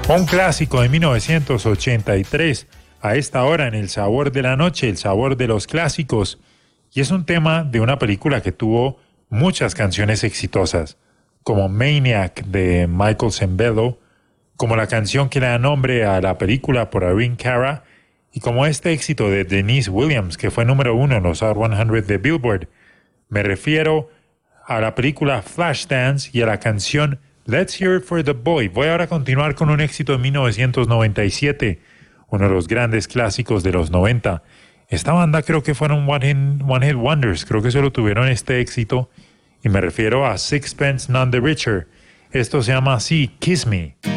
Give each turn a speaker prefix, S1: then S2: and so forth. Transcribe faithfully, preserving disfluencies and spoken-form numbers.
S1: Un clásico de mil novecientos ochenta y tres, a esta hora en El Sabor de la Noche, el sabor de los clásicos. Y es un tema de una película que tuvo muchas canciones exitosas, como Maniac de Michael Sembello, como la canción que le da nombre a la película por Irene Cara, y como este éxito de Denise Williams, que fue número uno en los Hot cien de Billboard. Me refiero a la película Flashdance y a la canción Let's Hear It for the Boy. Voy ahora a continuar con un éxito de mil novecientos noventa y siete, uno de los grandes clásicos de los noventa. Esta banda creo que fueron One Hit, One Hit Wonders, creo que solo tuvieron este éxito, y me refiero a Sixpence None the Richer. Esto se llama así, Kiss Me.